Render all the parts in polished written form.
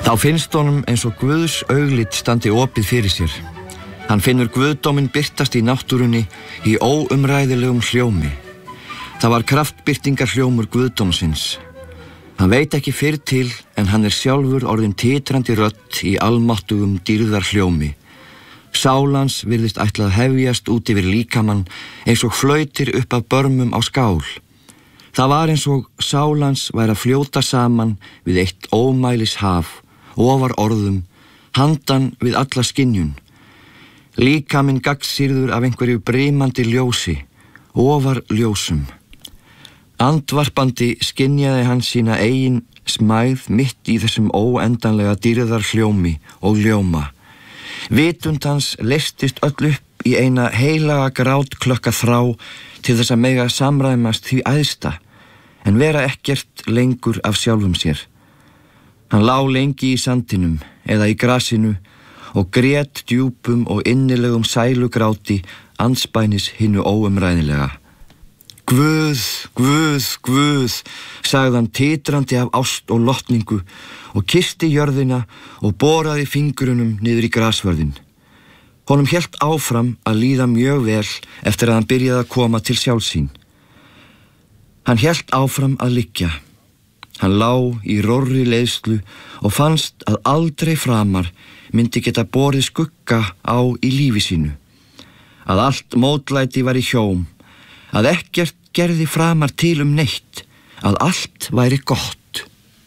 Þá finnst honum eins og Guðs augliti standi opið fyrir sér. Hann finnur guðdóminn birtast í náttúrunni í óumræðilegum hljómi. Það var kraftbirtingar hljómur guðdómsins. Hann veit ekki fyrr til en hann sjálfur orðin titrandi rödd í almáttugum dýrðar hljómi. Sálans virðist ætla að hefjast út yfir líkamann eins og flautir upp af börmum á skál. Það var eins og sálans væri að fljóta saman við eitt ómælis haf, ofar orðum, handan við alla skynjun. Líkaminn gagnsýrður af einhverju brimandi ljósi, ofar ljósum. Andvarpandi skynjaði hann sína eigin smæð mitt í þessum óendanlega dýrðar hljómi og ljóma. Vitund hans leystist öll upp í eina heilaga grátklökka þrá til þess að mega samræmast því æðsta, en vera ekkert lengur af sjálfum sér. Hann lá lengi í sandinum eða í grasinu og grét djúpum og innilegum sælugráti andspænis hinu óumræðilega. Guð, Guð, Guð, sagði hann titrandi af ást og lotningu og kyssti jörðina og boraði fingrunum niður í grasvörðin. Honum hélt áfram að líða mjög vel eftir að hann byrjaði að koma til sjálfsín. Hann hélt áfram að liggja. Hann lá í rórri leiðslu og fannst að aldrei framar myndi geta borið skugga á í lífi sínu. Að allt mótlæti var í hjóm, að ekkert gerði framar til neitt, að allt væri gott.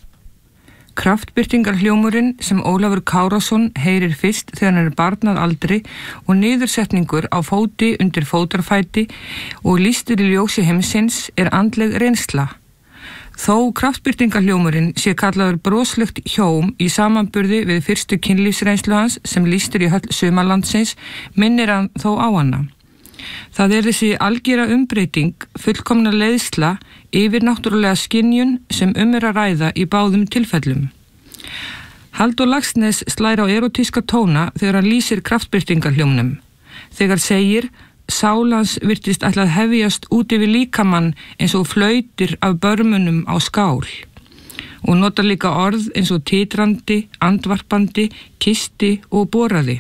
Kraftbirtingarhljómurinn sem Ólafur Kárason heyrir fyrst þegar hann barn að aldri og niðursetningur á fóti undir fótarfæti og lýstur í ljósi heimsins andleg reynsla. Þó kraftbirtingarhljómurinn sé kallaður broslegt hjóm í samanburði við fyrstu kynlífsreynslu hans sem lýstur í höll sumarlandsins, minnir hann þó á hana. Það þessi algera umbreyting, fullkomna leiðsla yfir náttúrulega skynjun sem að ræða í báðum tilfellum. Halldór Laxness slær á erotíska tóna þegar hann lýsir kraftbirtingarhljómnum. Þegar segir: Sálans virtist ætla að hefjast út yfir líkamann eins og flautir af börmunum á skál, og nota líka orð eins og titrandi, andvarpandi, kisti og boraði.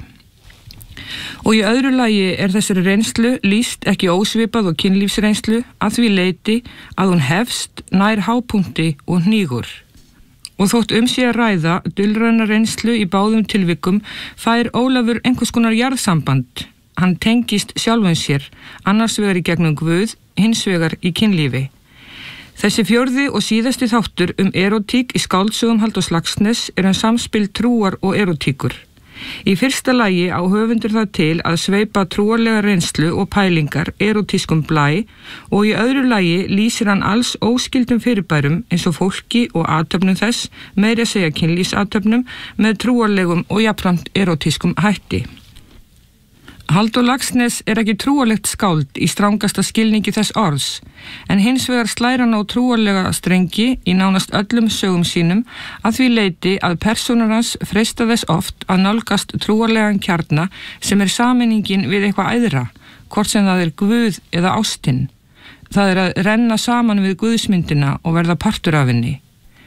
Og í öðru lagi þessari reynslu lýst ekki ósvipað og kynlífsreynslu að því leyti að hún hefst nær hápunkti og hnígur. Og þótt sé að ræða dulræna reynslu í báðum tilvikum fær Ólafur einhvers konar jarðsamband. Hann tengist sjálfum sér, annars vegar í gegnum Guð, hins vegar í kynlífi. Þessi fjórði og síðasti þáttur erotík í skáldsögum Halldórs Laxness samspil trúar og erotíkur. Í fyrsta lagi á höfundur það til að sveipa trúarlega reynslu og pælingar erotískum blæ og í öðru lagi lýsir hann alls óskyldum fyrirbærum eins og fólki og athöfnum þess, meira að segja kynlífsathöfnum, með trúarlegum og jafnframt erotískum hætti. Halldór Laxness ekki trúarlegt skáld í strangasta skilningi þess orðs, en hins vegar slær hann á trúarlega strengi í nánast öllum sögum sínum að því leyti að persónur hans freista þess oft að nálgast trúarlegan kjarna sem sameiningin við eitthvað æðra, hvort sem það Guð eða ástin. Það að renna saman við Guðsmyndina og verða partur af henni.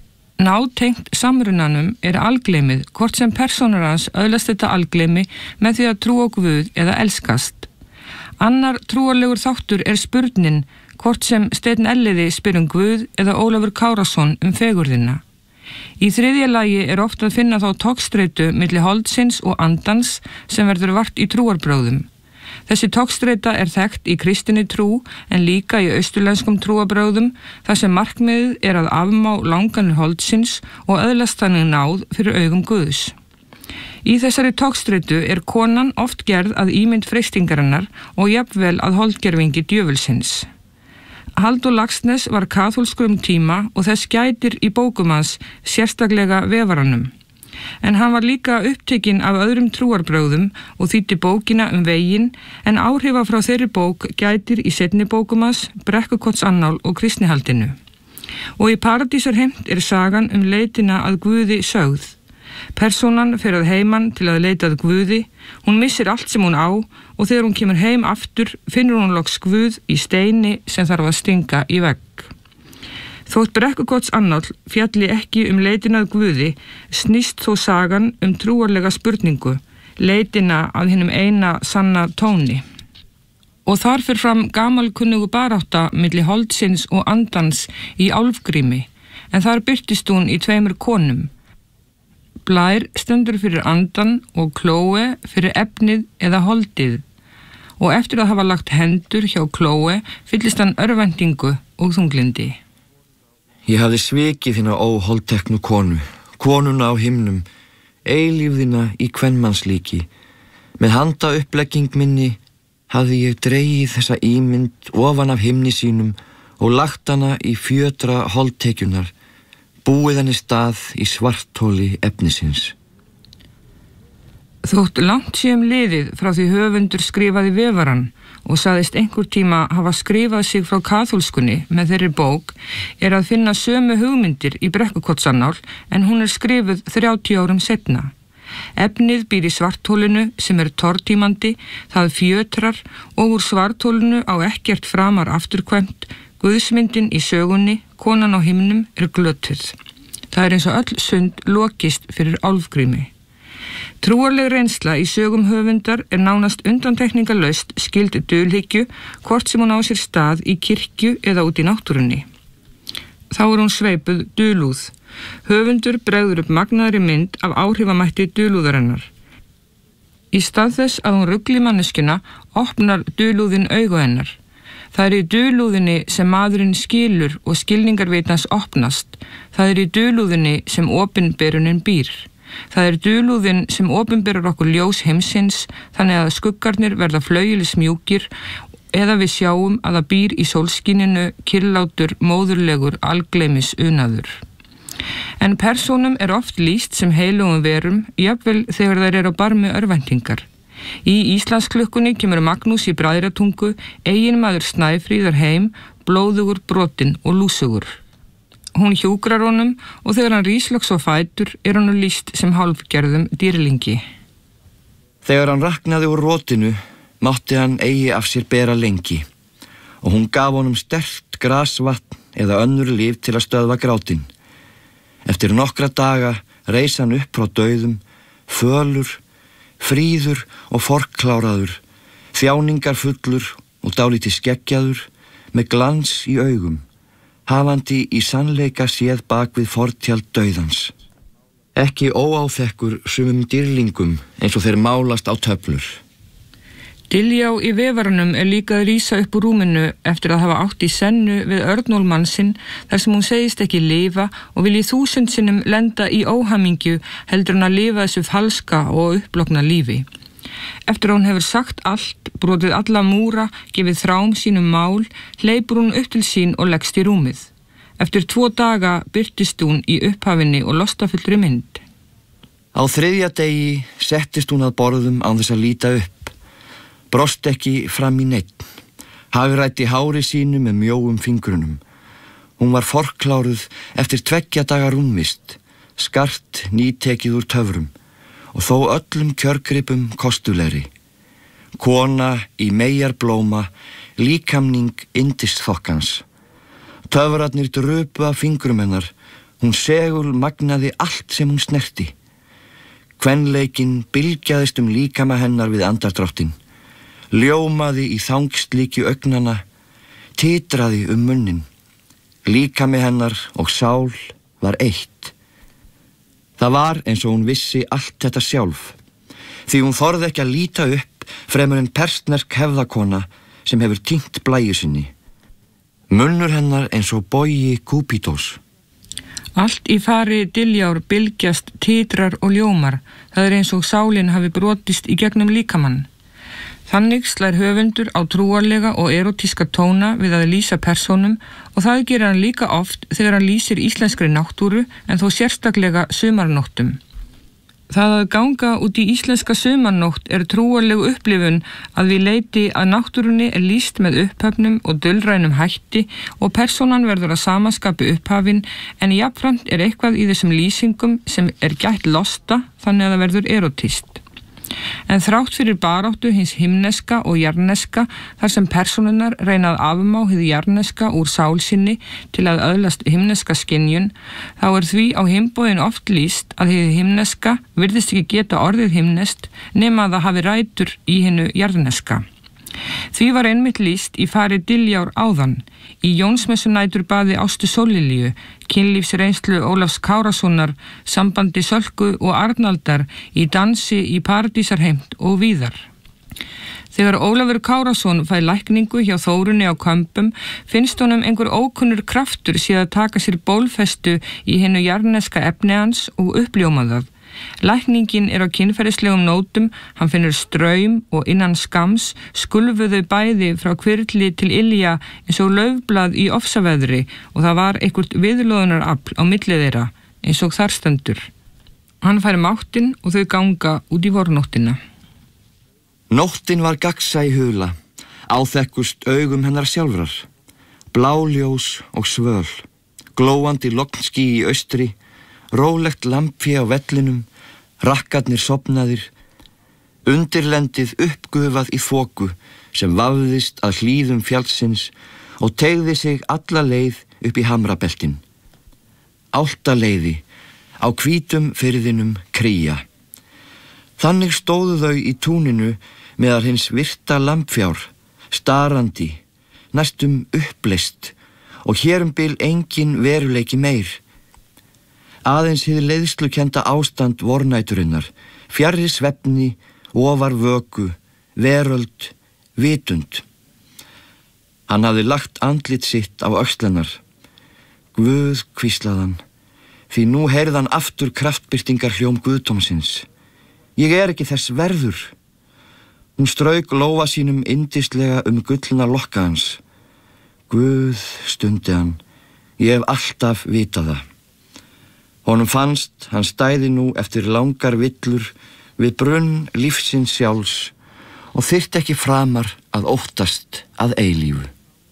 Nátengt samrunanum algleymið, hvort sem persónur hans öðlast þetta algleymi með því að trúa á Guð eða elskast. Annar trúarlegur þáttur spurnin, hvort sem Steinn Elliði spyr Guð eða Ólafur Kárason fegurðina. Í þriðja lagi oft að finna þá togstreitu milli holdsins og andans sem verður vart í trúarbrögðum. Þessi togstreita þekkt í kristinni trú en líka í austurlenskum trúarbrögðum þar sem markmiðið að afmá langanir holdsins og öðlast þannig náð fyrir augum Guðs. Í þessari togstreitu konan oft gerð að ímynd freistingarinnar og jafnvel að holdgervingi djöfulsins. Halldór Laxness var kaþólskur tíma og þess gætir í bókum hans, sérstaklega vefaranum. En hann var líka upptekinn af öðrum trúarbrögðum og þýddi bókina veginn, en áhrifa frá þeirri bók gætir í seinni bókum hans, Brekkukotsannál og kristnihaldinu. Og í Paradísarheimt sagan leitina að Guði sögð. Persónan fer að heiman til að leita að Guði, hún missir allt sem hún á og þegar hún kemur heim aftur finnur hún loks Guð í steini sem þarf að stinga í vegg. Þótt Brekkukotsannál fjalli ekki leitina að Guði, snýst þó sagan trúarlega spurningu, leitina að hinum eina sanna tóni. Og þar fer fram gamalkunnugu barátta milli holdsins og andans í Álfgrími, en þar birtist hún í 2 konum. Blær stendur fyrir andan og Klóe fyrir efnið eða holdið. Og eftir að hafa lagt hendur hjá Klóe fyllist hann örvæntingu og þunglindi. Ég hafði svikið þína óholdteknu konu, konuna á himnum, eilífðina í kvenmannslíki. Með handa upplegging minni hafði ég dregið þessa ímynd ofan af himni sínum og lagt hana í fjötra holdtekjunar, búið henni stað í svarthóli efnisins. Þótt langt liðið frá því höfundur skrifaði Vefarann og sagðist einhver tíma hafa skrifað sig frá kaþólskunni með þeirri bók að finna sömu hugmyndir í Brekkukotsannál en hún skrifuð 30 árum seinna. Efnið býr í svarthólinu sem tortímandi, það fjötrar og úr svarthólinu á ekkert framar afturkvæmt, Guðsmyndin í sögunni, konan á himnum glötuð. Það eins og öll sund lokist fyrir Álfgrími. Trúarleg reynsla í sögum höfundar nánast undantekningarlaust skild dulhyggju, hvort sem hún á sér stað í kirkju eða út í náttúrunni. Þá hún sveipuð dulúð. Höfundur bregður upp magnaðri mynd af áhrifamætti dulúðarinnar. Í stað þess að hún rugli manneskjuna, opnar dulúðin augu hennar. Það í dulúðinni sem maðurinn skilur og skilningarvitans opnast. Það í dulúðinni sem opinberunin býr. Það dulúðin sem opinberar okkur ljós heimsins, þannig að skuggarnir verða flaugilis mjúkir eða við sjáum að það býr í sólskininu kyrlátur, móðurlegur, algleymis unaður. En persónum oft lýst sem heilugum verum, jafnvel þegar þær á barmi örvæntingar. Í Íslandsklukkunni kemur Magnús í Bræðratungu, eiginmaður Snæfríðar heim, blóðugur, brotinn og lúsugur. Hún hjúkrar honum og þegar hann rís loks á fætur honum lýst sem hálfgerðum dýrlingi. Þegar hann raknaði úr rotinu, mátti hann eigi af sér bera lengi og hún gaf honum sterkt grasvatn eða önnur lyf til að stöðva grátinn. Eftir nokkra daga reis hann upp frá dauðum, fölur, fríður og forkláraður, þjáningarfullur og dálítið skeggjaður, með glans í augum, hafandi í sannleika séð bak við fortjald dauðans. Ekki óáþekkur sumum dýrlingum eins og þeir málast á töflur. Diljá í Vefaranum líka að rísa upp úr rúminu eftir að hafa átt í sennu við örnólmannsinn þar sem hún segist ekki lifa og vilji 1000 sinnum lenda í óhamingju heldur hann að lifa þessu falska og upplokna lífi. Eftir að hún hefur sagt allt, brotið alla múra, gefið þrám sínum mál, hleypur hún upp til sín og leggst í rúmið. Eftir 2 daga birtist hún í upphafinni og lostafullri mynd. Á 3. degi settist hún að borðum án þess að líta upp. Brost ekki fram í neitt, hagræddi hári sínu með mjóum fingrunum. Hún var forkláruð eftir 2 daga rúmvist, skart nýtekið úr töfrum og þó öllum kjörgripum kostulegri. Kona í meyjarblóma, líkamning yndisþokkans. Töfrarnir drupu af fingrum hennar, hún segul magnaði allt sem hún snerti. Kvenleikinn bylgjaðist líkama hennar við andardráttinn. Ljómaði í þangslíki augnana, titraði munnin. Líkami hennar og sál var eitt. Það var eins og hún vissi allt þetta sjálf, því hún þorði ekki að líta upp fremur en persnesk hefðakona sem hefur týnt blæju sinni. Munnur hennar eins og bogi Kúpítós. Allt í fari Diljár bylgjast, titrar og ljómar. Það eins og sálin hafi brotist í gegnum líkamann. Þannig slær höfundur á trúarlega og erotíska tóna við að lýsa persónum og það gerir hann líka oft þegar hann lýsir íslenskri náttúru en þó sérstaklega sumarnóttum. Það að ganga út í íslenska sumarnótt trúarleg upplifun að við leiti að náttúrunni lýst með upphöfnum og dulrænum hætti og persónan verður að samaskapi upphafin en jafnframt eitthvað í þessum lýsingum sem gætt losta þannig að það verður erotíst. En þrátt fyrir baráttu hins himneska og jarneska þar sem persónunar reyna að afmá hið jarneska úr sál sinni til að öðlast himneska skynjun, þá því á himboðin oft lýst að hið himneska virðist ekki geta orðið himnest nema að það hafi rætur í hinu jarneska. Því var einmitt lýst í fari Diljár áðan, í Jónsmessunæturbaði Ástu Sóllilju, kynlífsreynslu Ólafs Kárasonar, sambandi Sölku og Arnaldar, í dansi í Paradísarheimt og víðar. Þegar Ólafur Kárason fær lækningu hjá Þórunni á Kömbum, finnst honum einhver ókunnur kraftur síðan að taka sér bólfestu í hinu jarneska efni hans og uppljóma það. Lækningin á kynferðislegum nótum, hann finnur straum og innan skams skulfuðu bæði frá hvirfli til ilja eins og laufblað í ofsaveðri og það var eitthvert viðloðunarafl á milli þeirra eins og þar stendur. Hann fær máttinn og þau ganga út í vornóttina. Nóttin var gagsa í hula, áþekkust augum hennar sjálfrar, bláljós og svöl, glóandi lognský í austri, rólegt lampfé á vellinum, rakkarnir sofnaðir, undirlendið uppgufað í þoku sem vafðist að hlíðum fjallsins og teygði sig alla leið upp í Hamrabeltin. Álftaleiði, á hvítum firðinum Kría. Þannig stóðu þau í túninu meðal hins virta lampfjár, starandi, næstum uppleist og hér bil engin veruleiki meir. Aðeins hið leiðslukennda ástand vornæturinnar, fjarri svefni, ofar vöku, veröld, vitund. Hann hafði lagt andlit sitt á öxlennar. Guð, hvíslaðan, því nú heyrðan aftur kraftbirtingar hljóm Guðdómsins. Ég ekki þess verður. Hún strauk lófa sínum yndislega gullna lokka hans. Guð, stundi hann, ég hef alltaf vitað það. Honum fannst hann stæði nú eftir langar villur við brunn lífsins sjálfs og þyrfti ekki framar að óttast að eilífu.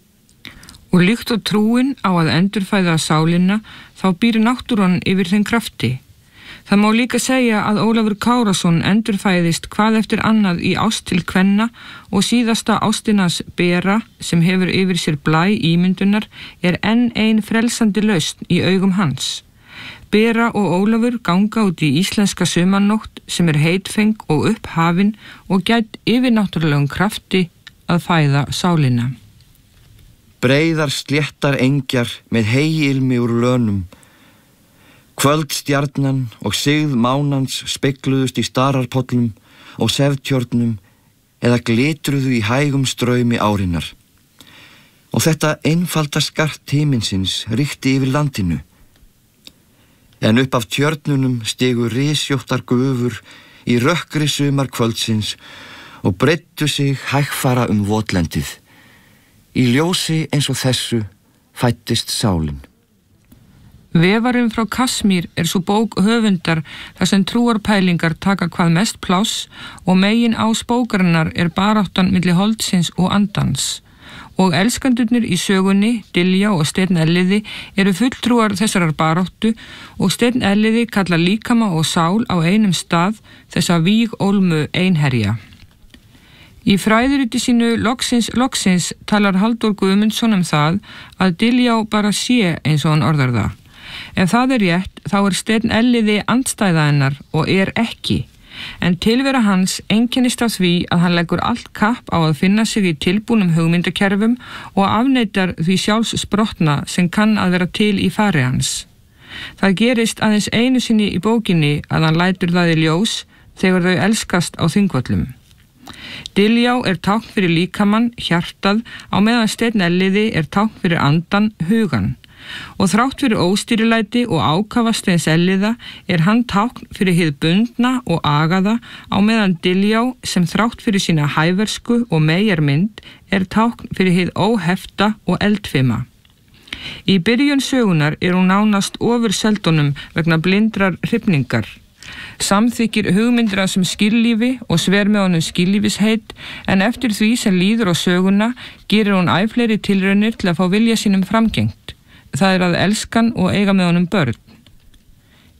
Og líkt og trúin á að endurfæða sálina, þá býr náttúran yfir þeim krafti. Það má líka segja að Ólafur Kárason endurfæðist hvað eftir annað í ást til kvenna og síðasta ástinans Bera, sem hefur yfir sér blæ ímyndunar, enn ein frelsandi lausn í augum hans. Bera og Ólafur ganga út í íslenska sumarnótt sem heitfeng og upphafin og gætt yfirnáttúrulegum krafti að fæða sálina. Breiðar sléttar engjar með heiilmi úr lönum. Kvöldstjarnan og sigð mánans spegluðust í stararpollum og seftjörnum eða glitruðu í hægum straumi árinnar. Og þetta einfalda skart himinsins ríkti yfir landinu. En upp af tjörnunum stigu risjóttar gufur í rökkri sumar kvöldsins og breiddu sig hægfara votlendið. Í ljósi eins og þessu fæddist sálin. Vefarinn frá Kasmír svo bók höfundar þar sem trúarpælingar taka hvað mest pláss og megin ás bókarinnar baráttan milli holdsins og andans. Og elskandurnir í sögunni, Diljá og Steinn Elliði, fulltrúar þessarar baráttu og Steinn Elliði kallar líkama og sál á einum stað þessa vígólmu einherja. Í fræðiriti sínu Loksins talar Halldór Guðmundsson það að Diljá bara sé eins og hann orðar það. Ef það rétt, þá Steinn Elliði andstæða hennar og ekki. En tilvera hans einkennist af því að hann leggur allt kapp á að finna sig í tilbúnum hugmyndakerfum og afneitar því sjálfs sprottna sem kann að vera til í fari hans. Það gerist aðeins einu sinni í bókinni að hann lætur það í ljós þegar þau elskast á Þingvöllum. Diljá tákn fyrir líkamann, hjartað, á meðan Steinn Elliði tákn fyrir andan, hugan. Og þrátt fyrir óstýrilæti og ákafa Steins Elliða hann tákn fyrir hið bundna og agaða á meðan Diljá sem þrátt fyrir sína hæversku og meyjarmynd tákn fyrir hið óhefta og eldfima. Í byrjun sögunar hún nánast ofur seldunum vegna blindrar hrifningar. Samþykkir hugmyndir sem skírlífi og sver með honum skírlífisheit en eftir því sem líður á söguna gerir hún æ fleiri tilraunir til að fá vilja sínum framgengt. Það að elskan og eiga með honum börn.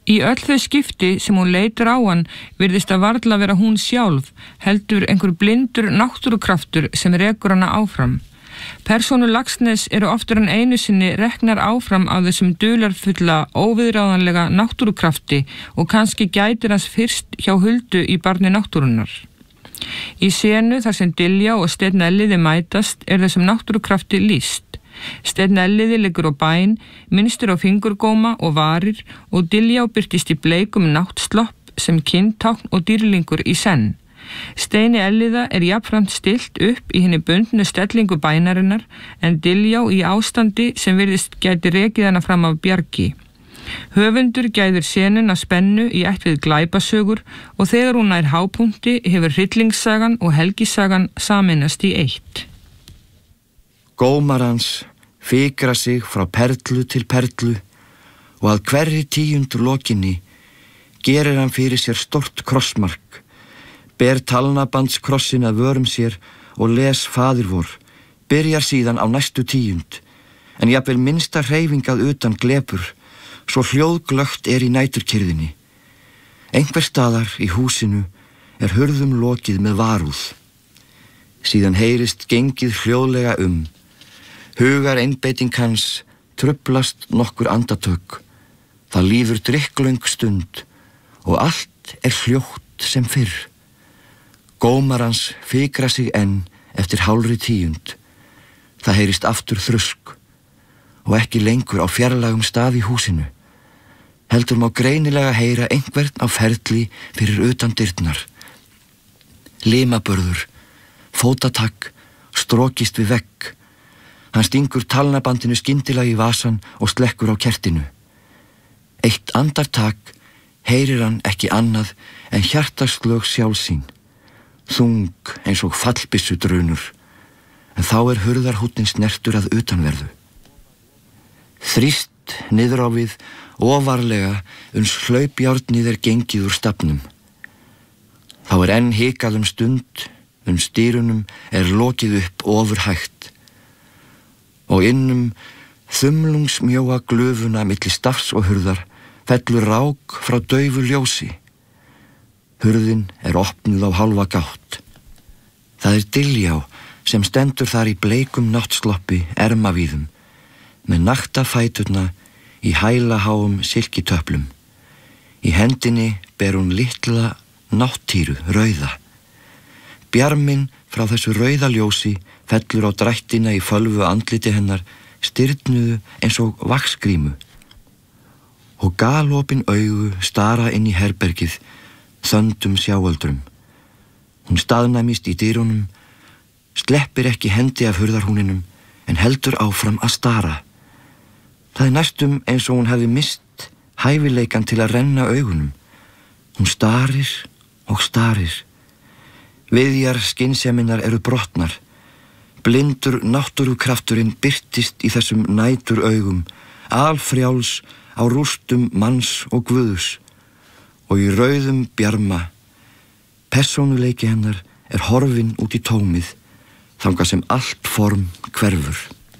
Í öll þau skipti sem hún leitar á hann virðist að varla vera hún sjálf, heldur einhver blindur náttúrukraftur sem rekur hana áfram. Persónur Laxness eru oftar en einu sinni reknar áfram á þessum dularfulla, óviðráðanlega náttúrukrafti og kannski gætir hans fyrst hjá Huldu í barni náttúrunnar. Í senu þar sem Diljá og Steinn Elliði mætast þessum náttúrukrafti lýst. Steinn Elliði liggur á bæn, minnstur á fingurgóma og varir og Diljá birtist í bleikum náttslopp sem kyntákn og dýrlingur í senn. Steini Elliða jafnframt stillt upp í hinni bundnu stellingu bænarinnar en Diljá í ástandi sem virðist gæti rekið hana fram af bjargi. Höfundur gæðir senuna spennu í ætt við glæpasögur og þegar hún nær hápunkti hefur hryllingssagan og helgisagan sameinast í eitt. Gómar hans fikra sig frá perlu til perlu og að hverri 10. lokinni gerir hann fyrir sér stort krossmark, ber talnabandskrossin að vörum sér og les Faðir vor, byrjar síðan á næstu 10, en jafnvel minnsta hreyfingað utan glepur, svo hljóðglögt í næturkyrðinni. Einhver staðar í húsinu hurðum lokið með varúð. Síðan heyrist gengið hljóðlega Hugar einbeiting hans truflast nokkur andartök. Það líður drykklöng stund og allt hljótt sem fyrr. Gómar hans fikra sig enn eftir hálfri 10. Það heyrist aftur þrusk og ekki lengur á fjarlægum stað í húsinu. Heldur má greinilega heyra einhvern á ferli fyrir utan dyrnar. Limabörður, fótatak, strókist við vegg. Hann stingur talnabandinu skyndilega í vasan og slekkur á kertinu. Eitt andartak heyrir hann ekki annað en hjartaslög sjálfsín, þung eins og fallbissu drunur, en þá hurðarhúnninn snertur að utanverðu. Þrýst niður á við ofarlega uns hlaupjárnið gengið úr stafnum. Þá enn hikað stund, uns dyrunum lokið upp ofurhægt. Og innum þumlungsmjóa glufuna milli stafs og hurðar fellur rák frá daufu ljósi. Hurðin opnuð á hálfa gátt. Það Diljá sem stendur þar í bleikum náttsloppi ermavíðum, með naktafæturna í hælaháum silkitöplum. Í hendinni ber hún litla nátttýru rauða. Bjarminn frá þessu rauða ljósi fellur á drættina í fölvu andliti hennar, stirðnuðu eins og vaxgrímu. Og galopin augu stara inn í herbergið, þöndum sjáöldrum. Hún staðnæmist í dyrunum, sleppir ekki hendi af hurðarhúninum, en heldur áfram að stara. Það næstum eins og hún hefði mist hæfileikan til að renna augunum. Hún starir og starir. Viðjar skynseminnar brotnar. Blindur náttúrukrafturinn birtist í þessum nætur augum, alfrjáls á rústum manns og guðs, og í rauðum bjarma. Persónuleiki hennar horfinn út í tómið, þangað sem allt form hverfur.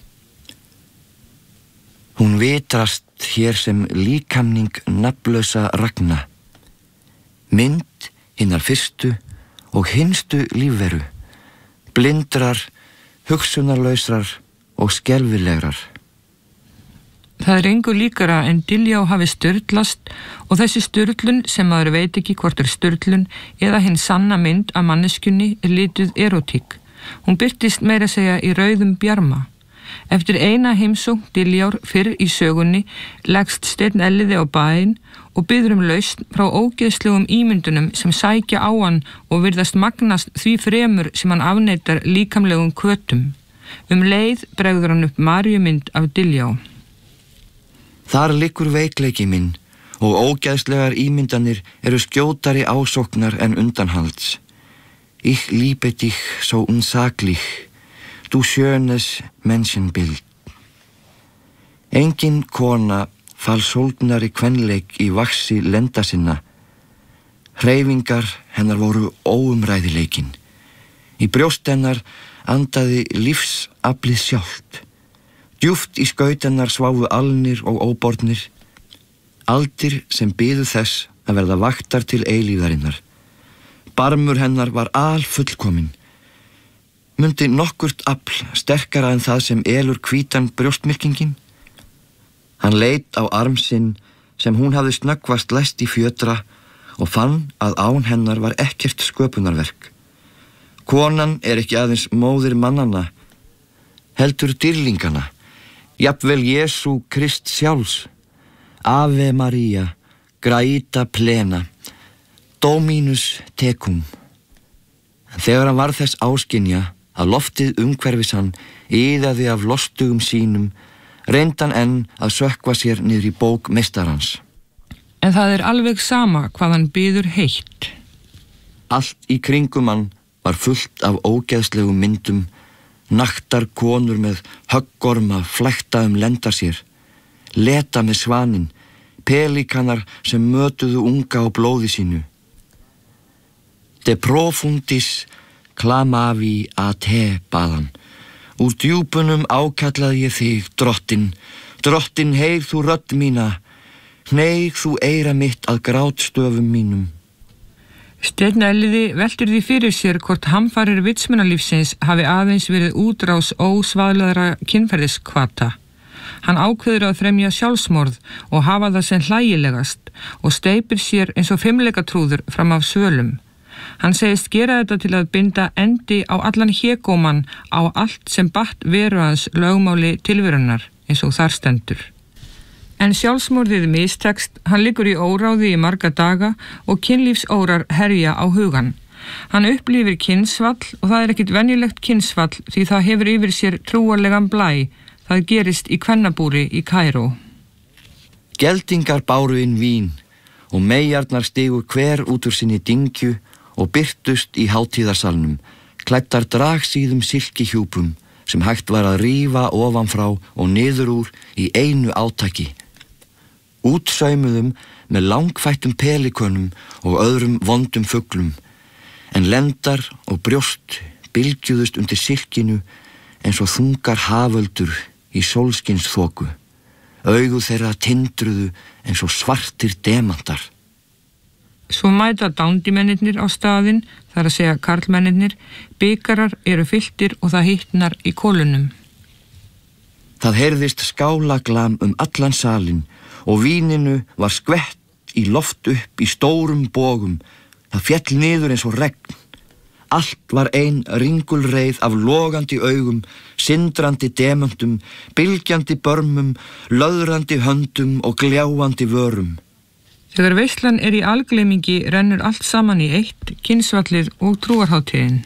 Hún vitrast hér sem líkamning nafnlausa ragna, mynd hinnar fyrstu og hinstu lífveru, blindrar, hugsunarlausrar og skelfilegrar. Það engu líkara en Diljá hafi sturlast og þessi sturlun sem maður veit ekki hvort sturlun eða hinn sanna mynd af manneskjunni lituð erótík. Hún birtist meira að segja í rauðum bjarma. Eftir eina heimsókn Diljár fyrr í sögunni leggst Steinn Elliði á bæinn og biður lausn frá ógeðslegum ímyndunum sem sækja á hann og virðast magnast því fremur sem hann afneitar líkamlegum hvötum. Leið bregður hann upp Maríumynd af Diljá. Þar liggur veikleiki minn og ógeðslegar ímyndanir skjótari ásóknar en undanhalds. Ich liebe dich so unsaglich, du schönes Menschenbild. Engin kona falsóldnari kvenleik í vaxi lenda sinna. Hreyfingar hennar voru óumræðileikin. Í brjóst hennar andaði lífsaflið sjálft. Djúpt í skaut hennar sváfu alnir og óbornir. aldir sem biðu þess að verða vaktar til eilífðarinnar. Barmur hennar var alfullkominn. Mundi nokkurt afl sterkara en það sem elur hvítan brjóstmyrkingin? Hann leit á arm sinn sem hún hafði snöggvast læst í fjötra og fann að án hennar var ekkert sköpunarverk. Konan ekki aðeins móðir mannanna, heldur dýrlingana, jafnvel Jesú Krist sjálfs. Ave Maria, Graita plena, Dominus tecum. Þegar hann var þess áskynja að loftið umhverfis hann iðaði af lostugum sínum, reyndan enn að sökkva sér niður í bók meistarans. En það alveg sama hvað hann biður heitt. Allt í kringum hann var fullt af ógeðslegum myndum, naktar konur með höggorma flækta lendar sér, leta með svaninn, pelikanar sem mötuðu unga á blóði sínu. De profundis clamavi a te, baðan. Úr djúpunum ákallaði ég þig, drottin. Drottin, heyr þú rödd mína. Hneig þú eyra mitt að grátstöfum mínum. Steinn Elliði veltur því fyrir sér hvort hamfarir vitsmunalífsins hafi aðeins verið útrás ósvaðlaðra kynferðiskvata. Hann ákveður að fremja sjálfsmorð og hafa það sem hlægilegast og steypir sér eins og fimleikatrúður fram af svölum. Hann segist gera þetta til að binda endi á allan hégóman á allt sem batt veru hans lögmáli tilverunar, eins og þar stendur. En sjálfsmorðið mistekst, hann liggur í óráði í marga daga og kynlífsórar herja á hugan. Hann upplifir kynsvall og það ekkert venjulegt kynsvall því það hefur yfir sér trúarlegan blæ. Það gerist í kvennabúri í Kaíró. Geldingar báru inn vín og meyjarnar stigu hver út úr sinni dyngju og byrtust í hátíðarsalnum, klæddar dragsíðum silkihjúpum sem hægt var að rífa ofanfrá og niður úr í einu átaki. Útsaumuðum með langfættum pelikonum og öðrum vondum fuglum, en lendar og brjóst bylgjuðust undir silkinu eins og þungar haföldur í sólskinsþoku. Augu þeirra tindruðu eins og svartir demantar. Svo mæta dándimennirnir á staðinn, þar að segja karlmennirnir, bikarar eru fylltir og það hittnar í kolunum. Það heyrðist skálaglam allan salinn og víninu var skvett í loft upp í stórum bogum. Það féll niður eins og regn. Allt var ein ringulreið af logandi augum, sindrandi demöntum, bylgjandi börmum, löðrandi höndum og gljáandi vörum. Þegar veislan í algleymingi rennur allt saman í eitt, kynsvallið og trúarhátíðin.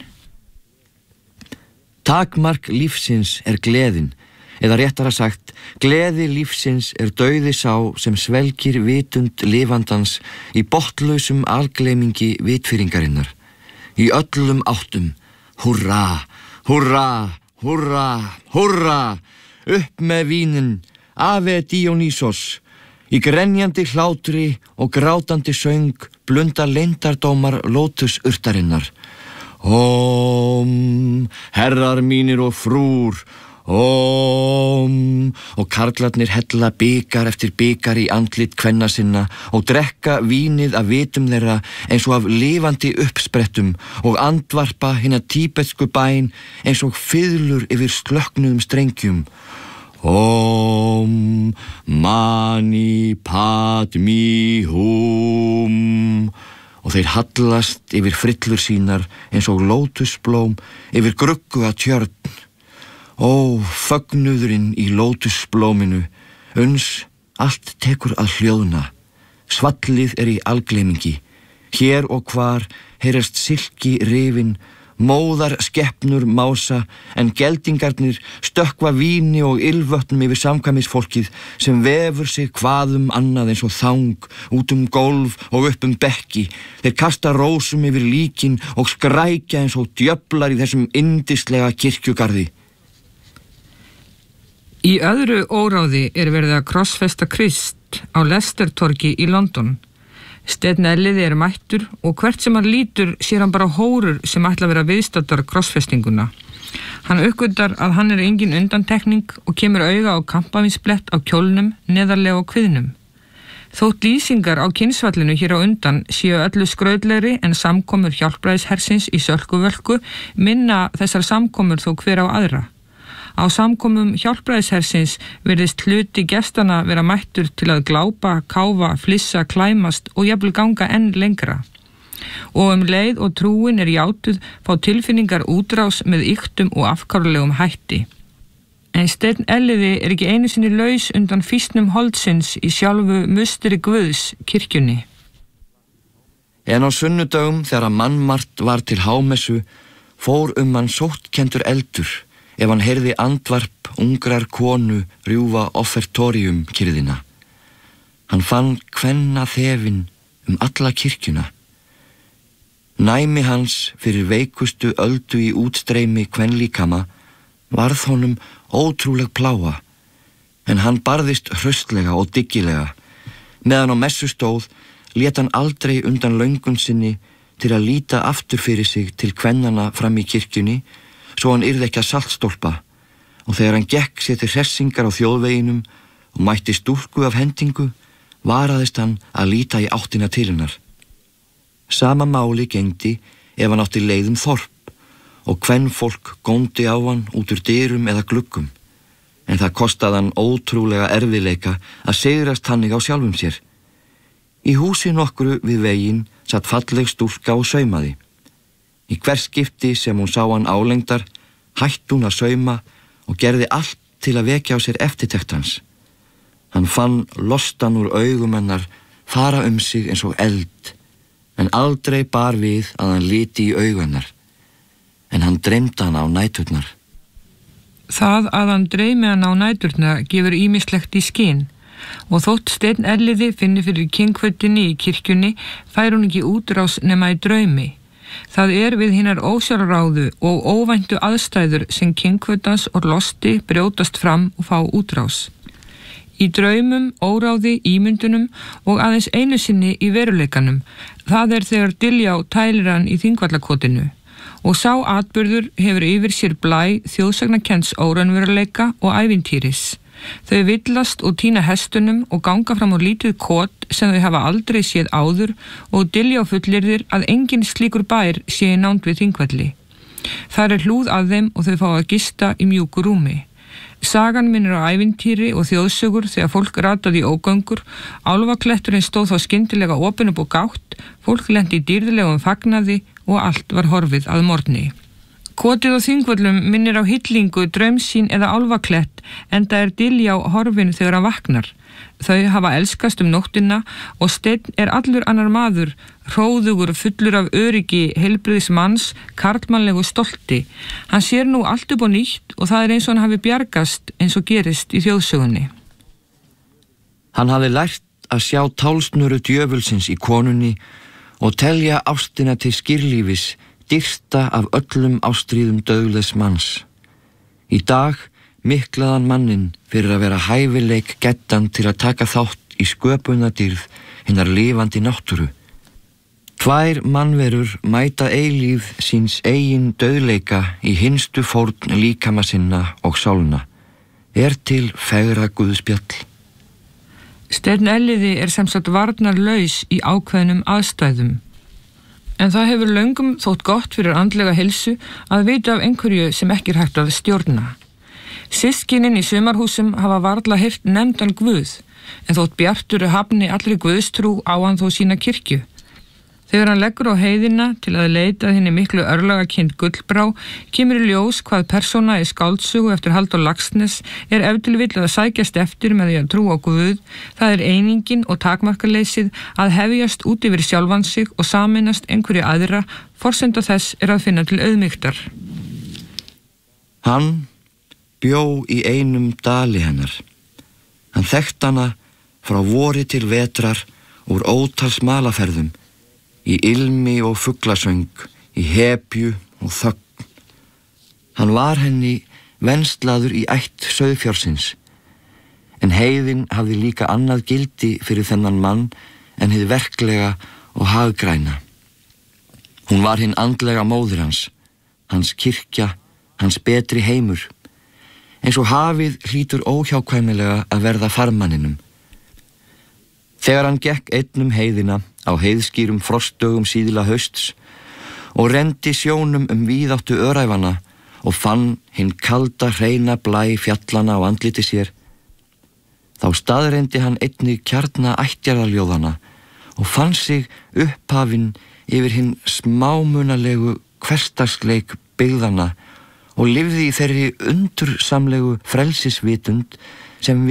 Takmark lífsins gleðin, eða réttara sagt, gleði lífsins dauði sá sem svelgir vitund lifandans í botnlausum algleymingi vitfýringarinnar. Í öllum áttum, húrra, húrra, húrra, húrra, upp með vínin, Ave Dionysos. Í grenjandi hlátri og grátandi söng blunda leyndardómar lótusurtarinnar. Herrar mínir og frúr, og karlarnir hella bikar eftir bikar í andlit kvenna sinna og drekka vínið af vitum þeirra eins og af lifandi uppsprettum og andvarpa hina tíbetsku bæn eins og fiðlur yfir slökknuðum strengjum. Mani padmi hum. Og þeir hallast yfir frillur sínar eins og lótusblóm yfir gruggu að tjörn. Fögnuðurinn í lótusblóminu, uns allt tekur að hljóðna. Svallið í algleymingi. Hér og hvar heyrast silki rifin, móðar skepnur mása, en geldingarnir stökkva víni og ylvötnum yfir samkvæmisfólkið sem vefur sig hvaðum annað eins og þang, út gólf og upp bekki. Þeir kasta rósum yfir líkin og skrækja eins og djöflar í þessum yndislega kirkjugarði. Í öðru óráði verið að krossfesta Krist á Leicester-torgi í London. Steinn Elliði mættur og hvert sem hann lítur sér hann bara hórur sem ætla að vera viðstaddar krossfestinguna. Hann uppgötar að hann engin undantekning og kemur auga á kampavínsblett á kjólnum neðarlega á kviðnum. Þótt lýsingar á kynsfallinu hér á undan séu öllu skrautlegri en samkomur hjálpræðishersins í Sölkuvölku minna þessar samkomur þó hver á aðra. Á samkomum hjálpræðishersins virðist hluti gestana vera mættur til að glápa, káfa, flissa, klæmast og jafnvel ganga enn lengra. Og leið og trúin játuð fá tilfinningar útrás með ýktum og afkárulegum hætti. En Steinn Elliði ekki einu sinni laus undan fýsnum holdsins í sjálfu musteri Guðs, kirkjunni. En á sunnudögum þegar mannmargt var til hámessu, fór hann sóttkendur eldur, ef hann heyrði andvarp ungrar konu rjúfa offertorium kyrðina. Hann fann kvenna þefin alla kirkjuna. Næmi hans fyrir veikustu öldu í útstreymi kvenlíkama varð honum ótrúleg plága, en hann barðist hraustlega og dyggilega. Meðan á messu stóð, lét hann aldrei undan löngun sinni til að líta aftur fyrir sig til kvennana fram í kirkjunni, svo hann yrði ekki að saltstólpa, og þegar hann gekk sér til hressingar á þjóðveginum og mætti stúlku af hendingu, varaðist hann að líta í áttina til hennar. Sama máli gegndi ef hann átti leið þorp, og kvenfólk góndi á hann út úr dyrum eða gluggum, en það kostaði hann ótrúlega erfiðleika að sigrast hannig á sjálfum sér. Í húsi nokkru við veginn satt falleg stúlka og saumaði. Í hvers skipti sem hún sá hann álengdar, hætti hún að sauma og gerði allt til að vekja á sér eftirtekt hans. Hann fann lostan úr augum hennar fara sig eins og eld, en aldrei bar við að hann liti í augu hennar. En hann dreymdi hann á næturnar. Það að hann dreymi hann á næturnar gefur ýmislegt í skyn, og þótt Steinn Elliði finni fyrir kynkvöldinni í kirkjunni, fær hún ekki útrás nema í draumi. Það við hinar ósjálfráðu og óvæntu aðstæður sem kynkvöldans og losti brjótast fram og fá útrás. Í draumum, óráði, ímyndunum og aðeins einu sinni í veruleikanum, það þegar Diljá tælir hann í Þingvallakotinu. Og sá atburður hefur yfir sér blæ þjóðsagnakennds óraunveruleika og ævintýris. Þau villast og týna hestunum og ganga fram á lítið kot sem þau hafa aldrei séð áður, og Diljá fullyrðir að engin slíkur bær sé í nánd við Þingvelli. Þar hlúð að þeim og þau fá að gista í mjúku rúmi. Sagan minnir á ævintýri og þjóðsögur þegar fólk rataði í ógöngur, álfakletturinn stóð þá skyndilega opinn upp og gátt, fólk lenti í dýrðlegum fagnaði og allt var horfið að morgni. Kotið á Þingvöllum minnir á hillingu, draumsýn eða álfaklett, enda Diljá horfin þegar hann vaknar. Þau hafa elskast nóttina og Steinn allur annar maður, hróðugur, fullur af öryggi, heilbrigðs manns, karlmannlegu stolti. Hann sér nú allt upp á nýtt og það eins og hann hafi bjargast eins og gerist í þjóðsögunni. Hann hafi lært að sjá tálsnöru djöfulsins í konunni og telja ástina til skýrlífis dýrsta af öllum ástríðum dauðlegs manns. Í dag miklaðan manninn fyrir að vera hæfileik geddan til að taka þátt í sköpunadýrð hinnar lifandi náttúru. Tvær mannverur mæta eilíf síns eigin dauðleika í hinstu fórn líkama sinna og sálna. Til fegra guðspjall. Steinn Elliði sem sagt varnarlaus í ákveðnum aðstæðum. En það hefur löngum þótt gott fyrir andlega heilsu að vita af einhverju sem ekki hægt að stjórna. Systkinin í sumarhúsum hafa varla heyrt nefndan Guð, en þótt Bjartur hafni allri guðstrú á hann þó sína kirkju. Þegar hann leggur á heiðina til að leita að henni miklu örlagakind Gullbrá, kemur í ljós hvað persóna í skáldsögu eftir Halldór Laxness ef til vill að sækjast eftir með því að trúa á Guð. Það einingin og takmarkaleysið að hefjast út yfir sjálfan sig og sameinast einhverju aðra, forsenda þess að finna til auðmýktar. Hann bjó í einum dali hennar. Hann þekkt hana frá vori til vetrar úr ótal smalaferðum, í ilmi og fuglasöng, í hepju og þögn. Hann var henni venslaður í ætt sauðfjársins, en heiðin hafði líka annað gildi fyrir þennan mann en hið verklega og haggræna. Hún var hinn andlega móðir hans kirkja, hans betri heimur, eins og hafið hlýtur óhjákvæmilega að verða farmanninum. Þegar hann gekk einn heiðina á heiðskýrum frostdögum síðla hausts og renndi sjónum víðáttu öræfana og fann hinn kalda hreina blæ fjallana á andliti sér, þá staðreindi hann einnig kjarna ættjarðarljóðana og fann sig upphafinn yfir hinn smámunalegu hversdagsleik byggðana og lifði í þeirri undursamlegu frelsisvitund sem